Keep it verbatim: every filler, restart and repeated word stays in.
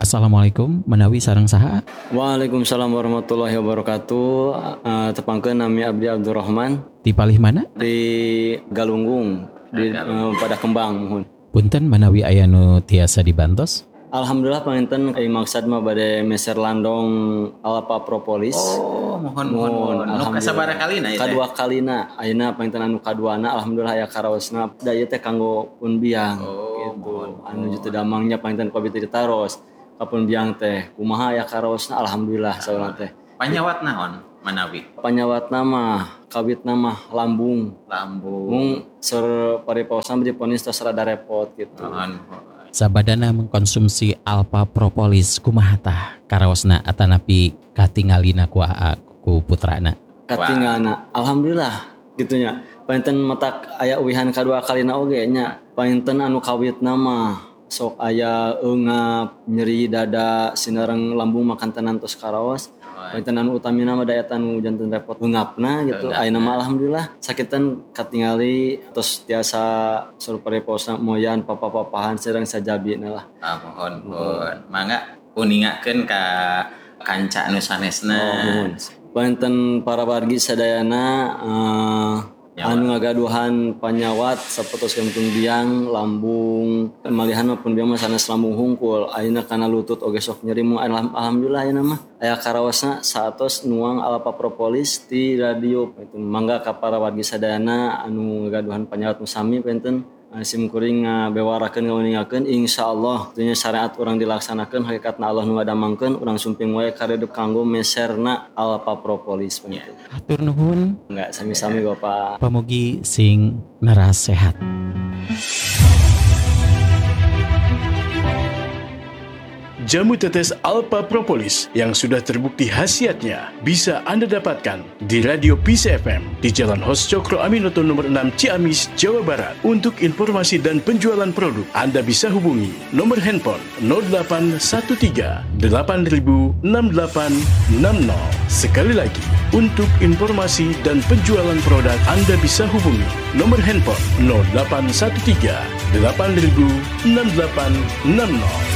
Assalamualaikum, menawi sareng saha. Waalaikumsalam warahmatullahi wabarakatuh. Uh, tepangkeun nami Abdi Abdurrahman. Di palih mana? Di Galunggung, di uh, pada Kembang mohon. Punten menawi aya nu tiasa dibantos. Alhamdulillah panginten ai maksad mah bade meser landong alpa propolis. Oh, mohon mohon mohon. Nu kasabaraha kalina ieu? Kadua kalina. Ayeuna panginten anu kaduana alhamdulillah aya karaosna da ieu teh kanggo pun biang. Oh, gitu. Mohon, anu jutu damangnya panginten ku abdi ditaros. Kapun biang teh kumaha aya karaosna alhamdulillah saurang teh. Panyawat naon manawi? Panyawatna mah kawitna mah lambung. Lambung. Mung sur paripaosna diponis tos rada repot gitu. Mohon. Sabadana mengkonsumsi alpha propolis kumaha tah karaosna atanapi katingalina ku ku putrana. Katingalna alhamdulillah gitunya. Panten matak aya uwihan kadua kalina oge nya. Panten anu kawitna mah sok aya eungap, nyeri dada, sinareng lambung makan tenan tos karaos. Panten anu utamina mah daya tanu janten repot eungapna gitu. Ayeuna mah alhamdulillah sakitan katingali tos tiasa sur pareposna moyan papa-papahan sareng sajabina lah. Ah mohon mohon. Mangga uningakeun ka kanca anu sanesna. Oh, panten para wargi sadayana uh, anu ngagaduhan panyawat sapotos kempung biang lambung malihan maupun biang mah sanes lambung hungkul ayeuna kana lutut oge sok nyeri mu alhamdulillah ayeuna mah aya karaosna satos nuang alpha propolis ti radio itu mangga ka para wargi sadayana anu ngagaduhan panyawat nu sami penten sim kuring ngabewarakeun ngauningakeun insyaallah dunya syariat urang dilaksanakeun hakikatna Allah nu ngadamangkeun urang sumping wae karedep kanggo meserna alpha propolis penten. Hatur nuhun. Enggak sami-sami Bapak. Pamugi sing neras sehat. Jamu tetes alpha propolis yang sudah terbukti khasiatnya bisa Anda dapatkan di Radio Peace F M di Jalan Hos Cokro Aminoto nomor enam Ciamis, Jawa Barat. Untuk informasi dan penjualan produk, Anda bisa hubungi nomor handphone nol delapan satu tiga delapan ribu enam delapan enam nol. Sekali lagi, untuk informasi dan penjualan produk, Anda bisa hubungi nomor handphone nol delapan satu tiga delapan ribu enam delapan enam nol.